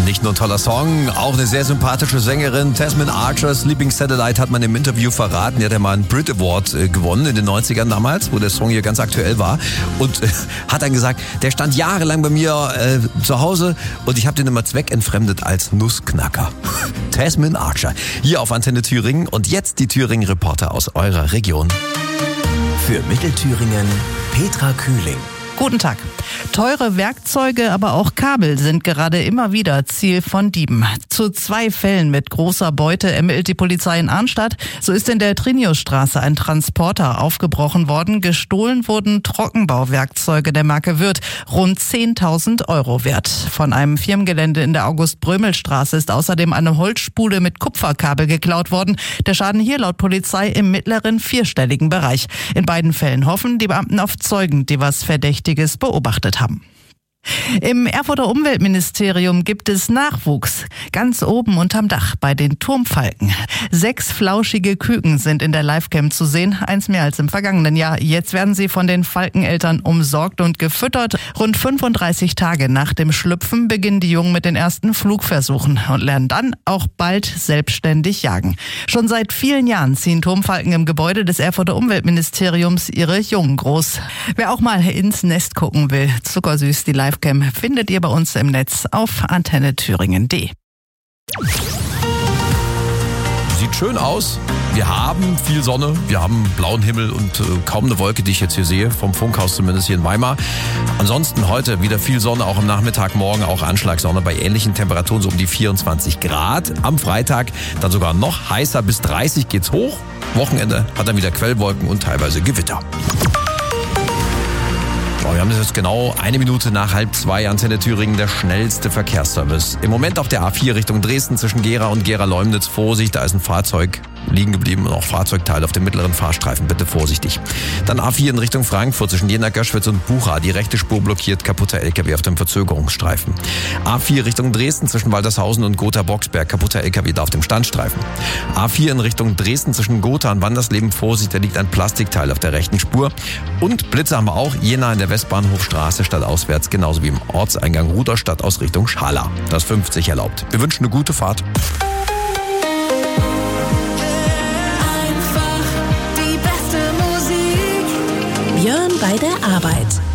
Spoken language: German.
Nicht nur ein toller Song, auch eine sehr sympathische Sängerin. Tasmin Archer, Sleeping Satellite, hat man im Interview verraten. Die hat ja mal einen Brit Award gewonnen in den 90ern damals, wo der Song hier ganz aktuell war. Und hat dann gesagt, der stand jahrelang bei mir zu Hause und ich habe den immer zweckentfremdet als Nussknacker. Tasmin Archer, hier auf Antenne Thüringen. Und jetzt die Thüringen-Reporter aus eurer Region. Für Mittelthüringen, Petra Kühling. Guten Tag. Teure Werkzeuge, aber auch Kabel sind gerade immer wieder Ziel von Dieben. Zu 2 Fällen mit großer Beute ermittelt die Polizei in Arnstadt. So ist in der Triniusstraße ein Transporter aufgebrochen worden. Gestohlen wurden Trockenbauwerkzeuge der Marke Würth, rund 10.000 Euro wert. Von einem Firmengelände in der August-Brömel-Straße ist außerdem eine Holzspule mit Kupferkabel geklaut worden. Der Schaden hier laut Polizei im mittleren 4-stelligen Bereich. In beiden Fällen hoffen die Beamten auf Zeugen, die was Verdächtiges beobachtet haben. Im Erfurter Umweltministerium gibt es Nachwuchs. Ganz oben unterm Dach bei den Turmfalken. 6 flauschige Küken sind in der Livecam zu sehen, 1 mehr als im vergangenen Jahr. Jetzt werden sie von den Falkeneltern umsorgt und gefüttert. Rund 35 Tage nach dem Schlüpfen beginnen die Jungen mit den ersten Flugversuchen und lernen dann auch bald selbstständig jagen. Schon seit vielen Jahren ziehen Turmfalken im Gebäude des Erfurter Umweltministeriums ihre Jungen groß. Wer auch mal ins Nest gucken will, zuckersüß die Livecam findet ihr bei uns im Netz auf antennethüringen.de. Sieht schön aus. Wir haben viel Sonne, wir haben blauen Himmel und kaum eine Wolke, die ich jetzt hier sehe, vom Funkhaus zumindest hier in Weimar. Ansonsten heute wieder viel Sonne, auch am Nachmittag, morgen auch Anschlagssonne bei ähnlichen Temperaturen, so um die 24 Grad. Am Freitag dann sogar noch heißer, bis 30 geht's hoch. Wochenende hat dann wieder Quellwolken und teilweise Gewitter. Wir haben das jetzt genau 1 Minute nach 1:30, Antenne Thüringen, der schnellste Verkehrsservice. Im Moment auf der A4 Richtung Dresden zwischen Gera und Gera-Leumnitz. Vorsicht, da ist ein Fahrzeug liegen geblieben und auch Fahrzeugteile auf dem mittleren Fahrstreifen. Bitte vorsichtig. Dann A4 in Richtung Frankfurt zwischen Jena, Göschwitz und Bucha. Die rechte Spur blockiert, kaputter LKW auf dem Verzögerungsstreifen. A4 Richtung Dresden zwischen Waltershausen und Gotha-Boxberg. Kaputter LKW da auf dem Standstreifen. A4 in Richtung Dresden zwischen Gotha und Wandersleben. Vorsicht, da liegt ein Plastikteil auf der rechten Spur. Und Blitze haben wir auch. Jena in der Westbahnhofstraße stadtauswärts, genauso wie im Ortseingang Ruderstadt aus Richtung Schala. Das 50 erlaubt. Wir wünschen eine gute Fahrt. Björn bei der Arbeit.